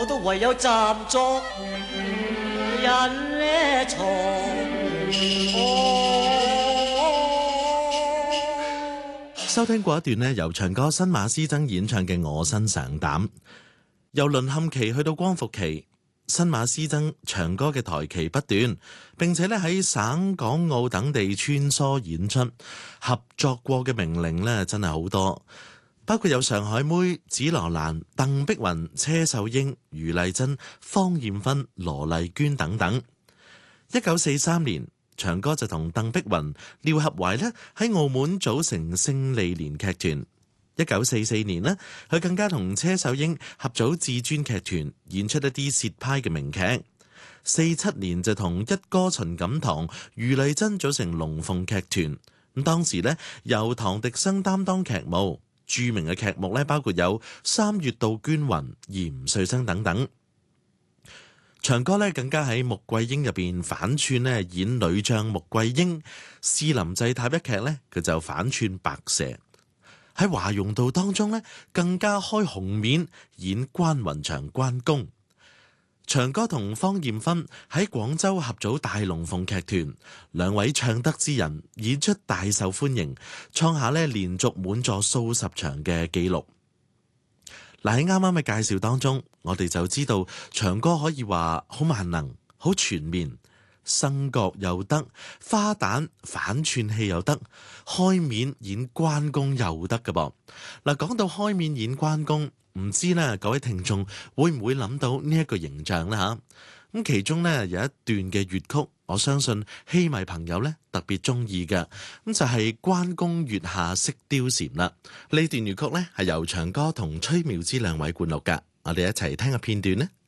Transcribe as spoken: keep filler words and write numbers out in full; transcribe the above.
我都唯有站作人床。 收聽過一段呢，由長歌新馬師曾演唱嘅《我身上膽》，由淪陷期去到光復期，新馬師曾長歌嘅台期不斷，並且咧喺省港澳等地穿梭演出，合作過嘅名伶咧真係好多，包括有上海妹、紫羅蘭、鄧碧雲、車秀英、余麗珍、方艷芬、羅麗娟等等。一九四三年，長歌就同鄧碧雲、廖合懷咧喺澳門組成勝利連劇團。一九四四年呢，佢更加同車秀英合組至尊劇團，演出一啲薛派嘅名劇。四七年就同一哥秦錦堂、余麗珍組成龍鳳劇團。咁當時呢，由唐滌生擔當劇務，著名嘅劇目咧包括有《三月杜鵑雲》、《嚴瑞生》等等。長歌咧更加喺穆桂英入邊反串咧演女將穆桂英，士林祭塔一劇咧佢就反串白蛇。喺華容道當中咧更加開紅面演關雲長關公。長歌同方艷芬喺廣州合組大龍鳳劇團，兩位唱得之人演出大受歡迎，創下咧連續滿座數十場嘅紀錄。嗱，喺啱啱嘅介紹當中，我哋就知道長歌可以話好萬能、好全面，生角又得，花旦反串戲又得，開面演關公又得㗎噃。嗱，講到開面演關公，唔知咧各位聽眾會唔會諗到呢一個形象呢？吓？咁其中呢，有一段嘅粵曲，我相信戲迷朋友呢特別中意嘅，咁就係、是、關公月下識貂蟬啦。呢段粵曲呢係由長歌同崔妙芝兩位灌錄噶，我哋一齊聽個片段呢。